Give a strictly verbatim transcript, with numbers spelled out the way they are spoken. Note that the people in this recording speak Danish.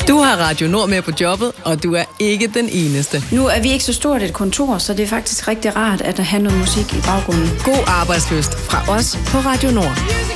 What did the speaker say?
Du har Radio Nord med på jobbet, og du er ikke den eneste. Nu er vi ikke så stort et kontor, så det er faktisk rigtig rart, at der har noget musik i baggrunden. God arbejdslyst fra os på Radio Nord.